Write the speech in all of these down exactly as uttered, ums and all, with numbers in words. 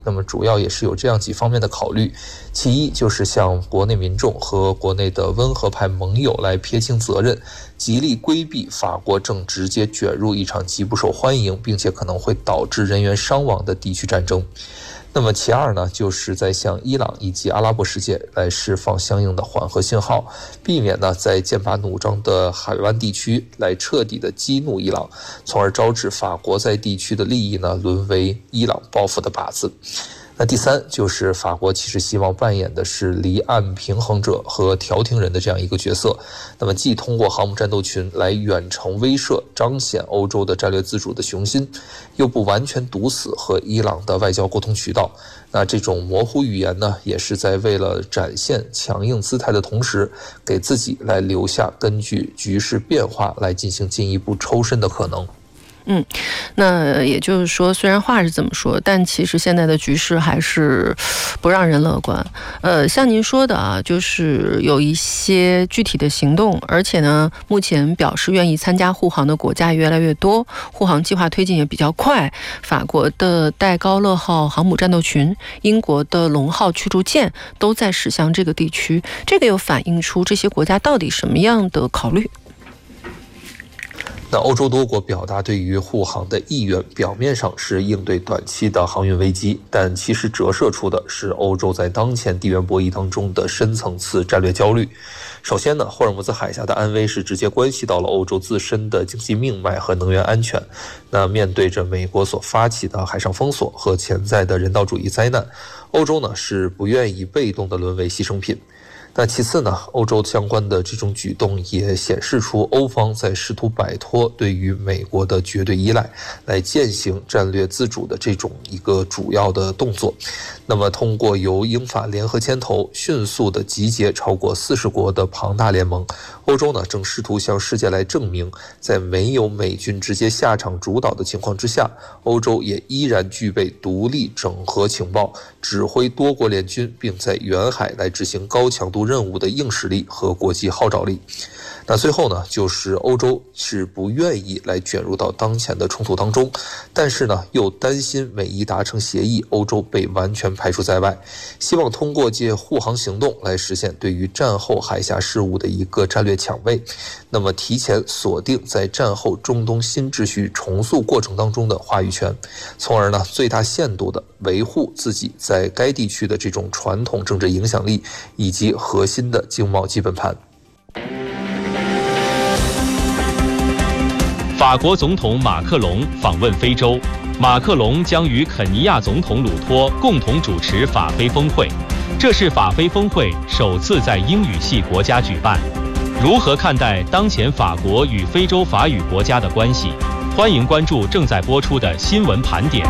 那么主要也是有这样几方面的考虑，其一就是向国内民众和国内的温和派盟友来撇清责任，极力规避法国正直接卷入一场极不受欢迎并且可能会导致人员伤亡的地区战争。那么其二呢，就是在向伊朗以及阿拉伯世界来释放相应的缓和信号，避免呢在剑拔弩张的海湾地区来彻底的激怒伊朗，从而招致法国在地区的利益呢沦为伊朗报复的靶子。那第三就是法国其实希望扮演的是离岸平衡者和调停人的这样一个角色，那么既通过航母战斗群来远程威慑彰显欧洲的战略自主的雄心，又不完全堵死和伊朗的外交沟通渠道。那这种模糊语言呢，也是在为了展现强硬姿态的同时，给自己来留下根据局势变化来进行进一步抽身的可能。 嗯，那也就是说，虽然话是这么说，但其实现在的局势还是不让人乐观。呃，像您说的啊，就是有一些具体的行动，而且呢，目前表示愿意参加护航的国家越来越多，护航计划推进也比较快。法国的戴高乐号航母战斗群、英国的龙号驱逐舰都在驶向这个地区，这个又反映出这些国家到底什么样的考虑？ 那欧洲多国表达对于护航的意愿，表面上是应对短期的航运危机，但其实折射出的是欧洲在当前地缘博弈当中的深层次战略焦虑。首先呢，霍尔木兹海峡的安危是直接关系到了欧洲自身的经济命脉和能源安全。那面对着美国所发起的海上封锁和潜在的人道主义灾难，欧洲呢是不愿意被动的沦为牺牲品。那其次呢，欧洲相关的这种举动也显示出欧方在试图摆脱对于美国的绝对依赖，来践行战略自主的这种一个主要的动作。那么通过由英法联合牵头，迅速的集结超过四十国的庞大联盟，欧洲呢正试图向世界来证明，在没有美军直接下场主导的情况之下，欧洲也依然具备独立整合情报、指挥多国联军，并在远海来执行高强度任务的硬实力和国际号召力。那最后呢，就是欧洲是不愿意来卷入到当前的冲突当中，但是呢，又担心美伊达成协议，欧洲被完全排除在外，希望通过借护航行动来实现对于战后海峡事务的一个战略抢位，那么提前锁定在战后中东新秩序重塑过程当中的话语权，从而呢，最大限度的维护自己在该地区的这种传统政治影响力以及核心的经贸基本盘。 法国总统马克龙访问非洲，马克龙将与肯尼亚总统鲁托共同主持法非峰会，这是法非峰会首次在英语系国家举办。如何看待当前法国与非洲法语国家的关系？欢迎关注正在播出的新闻盘点。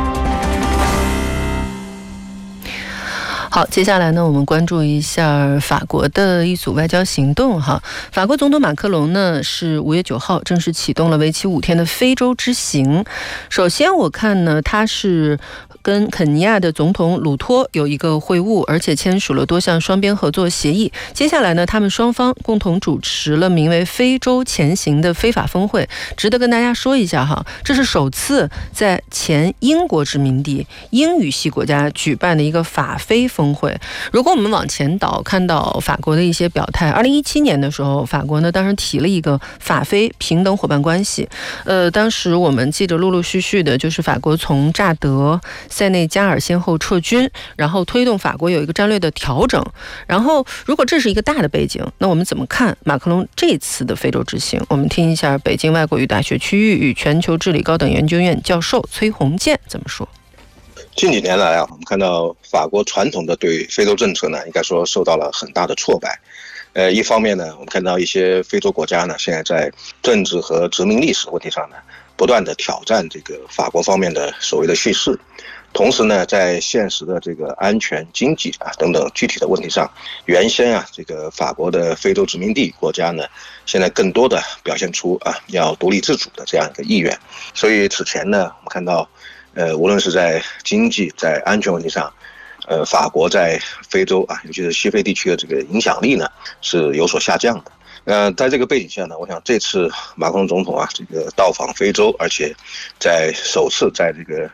好，接下来呢，我们关注一下法国的一组外交行动哈。法国总统马克龙呢是五月九号正式启动了为期五天的非洲之行。首先我看呢，他是跟肯尼亚的总统鲁托有一个会晤，而且签署了多项双边合作协议。接下来呢，他们双方共同主持了名为非洲前行的非法峰会。值得跟大家说一下哈，这是首次在前英国殖民地英语系国家举办的一个法非峰会。如果我们往前倒，看到法国的一些表态，二零一七年的时候，法国呢当时提了一个法非平等伙伴关系。呃，当时我们记得陆陆续续的，就是法国从乍得、塞内加尔先后撤军，然后推动法国有一个战略的调整。然后，如果这是一个大的背景，那我们怎么看马克龙这次的非洲之行？我们听一下北京外国语大学区域与全球治理高等研究院教授崔洪建怎么说。 近几年来啊，我们看到法国传统的对非洲政策呢，应该说受到了很大的挫败。呃，一方面呢，我们看到一些非洲国家呢，现在在政治和殖民历史问题上呢，不断的挑战这个法国方面的所谓的叙事。同时呢，在现实的这个安全、经济啊等等具体的问题上，原先啊这个法国的非洲殖民地国家呢，现在更多的表现出啊要独立自主的这样一个意愿。所以此前呢，我们看到。呃，无论是在经济、在安全问题上，呃，法国在非洲啊，尤其是西非地区的这个影响力呢，是有所下降的。呃，在这个背景下呢，我想这次马克龙总统啊，这个到访非洲，而且在首次在这个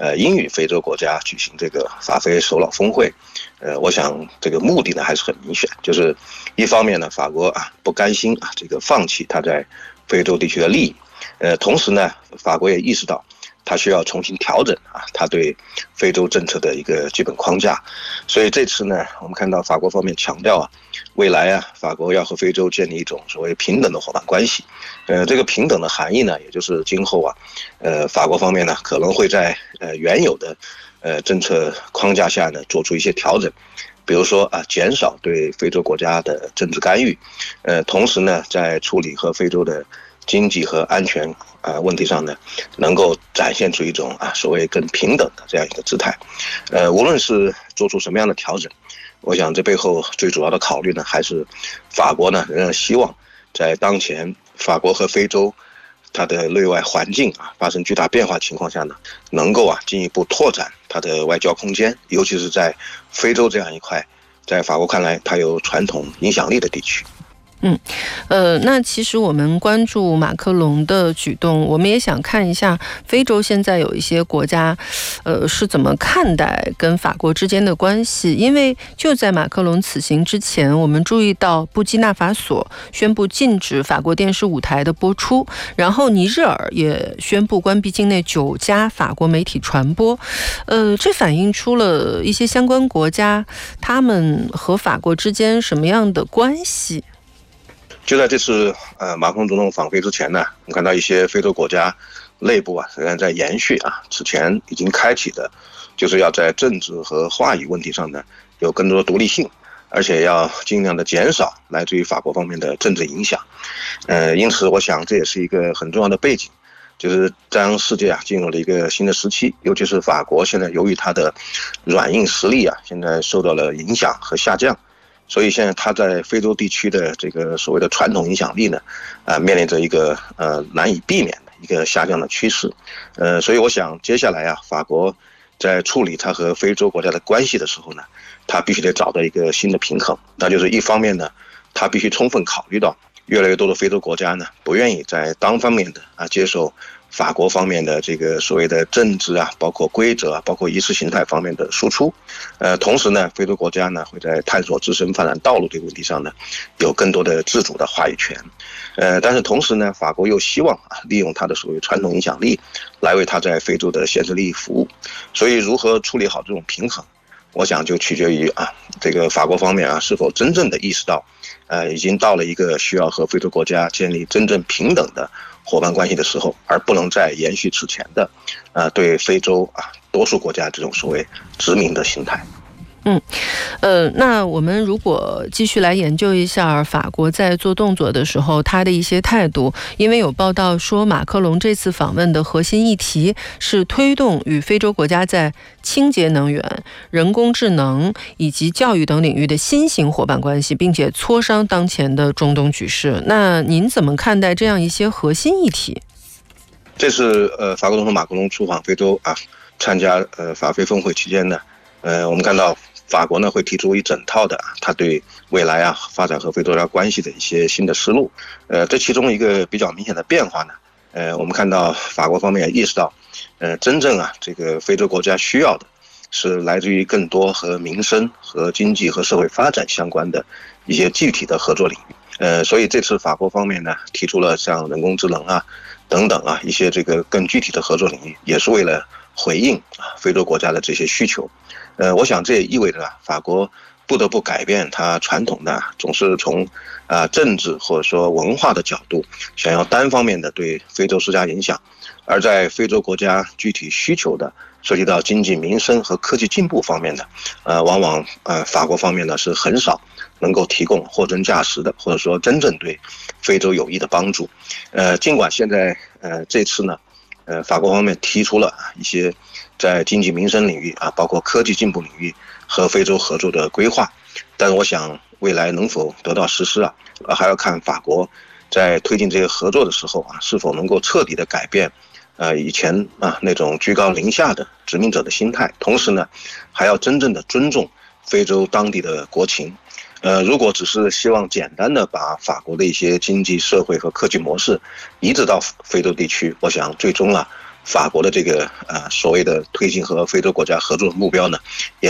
呃英语非洲国家举行这个法非首脑峰会。呃，我想这个目的呢还是很明显，就是一方面呢，法国啊不甘心啊这个放弃它在非洲地区的利益，呃，同时呢，法国也意识到它需要重新调整啊它对非洲政策的一个基本框架，所以这次呢，我们看到法国方面强调啊，未来啊，法国要和非洲建立一种所谓平等的伙伴关系，呃，这个平等的含义呢，也就是今后啊，呃，法国方面呢可能会在呃原有的呃政策框架下呢做出一些调整，比如说啊，减少对非洲国家的政治干预，呃，同时呢，在处理和非洲的经济和安全啊、呃、问题上呢，能够展现出一种啊所谓更平等的这样一个姿态。呃，无论是做出什么样的调整，我想这背后最主要的考虑呢，还是法国呢仍然希望在当前法国和非洲它的内外环境啊发生巨大变化情况下呢，能够啊进一步拓展它的外交空间，尤其是在非洲这样一块在法国看来它有传统影响力的地区。 嗯，呃，那其实我们关注马克龙的举动，我们也想看一下非洲现在有一些国家，呃，是怎么看待跟法国之间的关系。因为就在马克龙此行之前，我们注意到布基纳法索宣布禁止法国电视舞台的播出，然后尼日尔也宣布关闭境内九家法国媒体传播。呃，这反映出了一些相关国家他们和法国之间什么样的关系。 就在这次呃马克龙总统访非之前呢，我们看到一些非洲国家内部啊仍然在延续啊此前已经开启的，就是要在政治和话语问题上呢有更多的独立性，而且要尽量的减少来自于法国方面的政治影响。呃，因此我想这也是一个很重要的背景，就是当世界啊进入了一个新的时期，尤其是法国现在由于它的软硬实力啊现在受到了影响和下降。所以现在他在非洲地区的这个所谓的传统影响力呢，啊、呃，面临着一个呃难以避免的一个下降的趋势，呃，所以我想接下来啊，法国在处理他和非洲国家的关系的时候呢，他必须得找到一个新的平衡，那就是一方面呢，他必须充分考虑到越来越多的非洲国家呢，不愿意在单方面的啊接受法国方面的这个所谓的政治啊，包括规则啊，包括意识形态方面的输出，呃，同时呢，非洲国家呢会在探索自身发展道路这个问题上呢，有更多的自主的话语权，呃，但是同时呢，法国又希望啊利用它的所谓传统影响力，来为它在非洲的现实利益服务，所以如何处理好这种平衡，我想就取决于啊这个法国方面啊是否真正的意识到，呃，已经到了一个需要和非洲国家建立真正平等的伙伴关系的时候，而不能再延续此前的，呃，对非洲啊多数国家这种所谓殖民的心态。 嗯，呃，那我们如果继续来研究一下法国在做动作的时候，他的一些态度，因为有报道说马克龙这次访问的核心议题是推动与非洲国家在清洁能源、人工智能以及教育等领域的新型伙伴关系，并且磋商当前的中东局势。那您怎么看待这样一些核心议题？ 这是呃法国总统马克龙出访非洲啊，参加呃法非峰会期间呢，呃，我们看到法国呢会提出一整套的他对未来啊发展和非洲国家关系的一些新的思路，呃，这其中一个比较明显的变化呢，呃，我们看到法国方面也意识到，呃，真正啊这个非洲国家需要的是来自于更多和民生和经济和社会发展相关的一些具体的合作领域，呃，所以这次法国方面呢提出了像人工智能啊等等啊一些这个更具体的合作领域，也是为了回应啊非洲国家的这些需求。呃，我想这也意味着法国不得不改变它传统的总是从啊、呃、政治或者说文化的角度想要单方面的对非洲施加影响，而在非洲国家具体需求的涉及到经济民生和科技进步方面的，呃，往往呃法国方面呢是很少能够提供货真价实的，或者说真正对非洲有益的帮助。呃，尽管现在呃这次呢，呃法国方面提出了一些在经济民生领域啊，包括科技进步领域和非洲合作的规划，但是我想未来能否得到实施啊，还要看法国在推进这些合作的时候啊，是否能够彻底的改变呃以前啊那种居高临下的殖民者的心态，同时呢，还要真正的尊重非洲当地的国情。呃，如果只是希望简单的把法国的一些经济社会和科技模式移植到非洲地区，我想最终啊法国的这个呃所谓的推进和非洲国家合作的目标呢，也